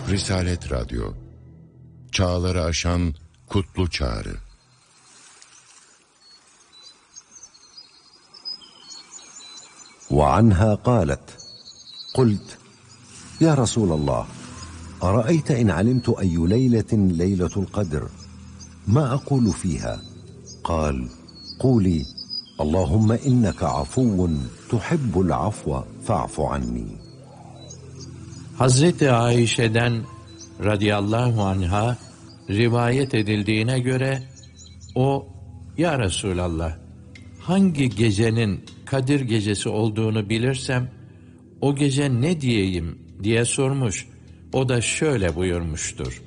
Risalet Radyo, çağları aşan kutlu çağrı. وعنها قالت: قلت يا رسول الله أرأيت إن علمت أي ليلة ليلة القدر ما أقول فيها؟ قال: قولي اللهم إنك عفو تحب العفو فاعف عني. Hazreti Ayşe'den radıyallahu anha rivayet edildiğine göre o, ya Resulallah, hangi gecenin Kadir gecesi olduğunu bilirsem o gece ne diyeyim diye sormuş. O da şöyle buyurmuştur: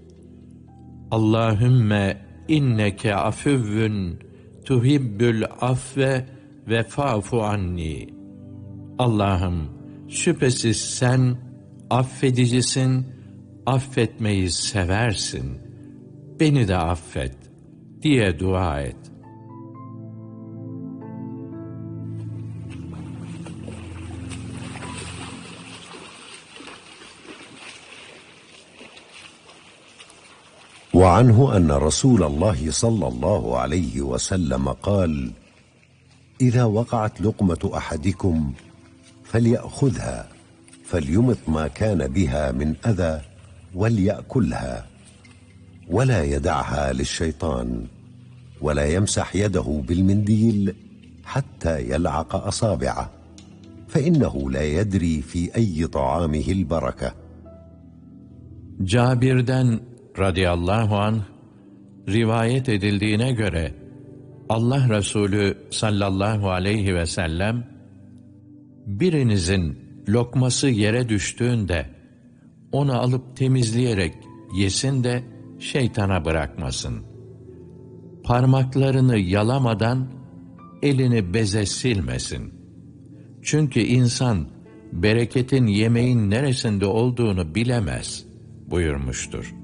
Allahümme inneke afüvvün tuhibbül afve ve fa'fu anni. Allah'ım, şüphesiz sen affedicisin, affetmeyi seversin. Beni de affet diye dua et. وعنه أن رسول الله صلى الله عليه وسلم قال: إذا وقعت لقمة أحدكم فليأخذها فليمط ما كان بها من أذى وليأكلها ولا يدعها للشيطان ولا يمسح يده بالمنديل حتى يلعق أصابعه فإنه لا يدري في أي طعامه البركة. Cabir'den radıyallahu anh rivayet edildiğine göre Allah Resulü sallallahu aleyhi ve sellem, birinizin lokması yere düştüğünde onu alıp temizleyerek yesin de şeytana bırakmasın. Parmaklarını yalamadan elini beze silmesin. Çünkü insan bereketin yemeğin neresinde olduğunu bilemez buyurmuştur.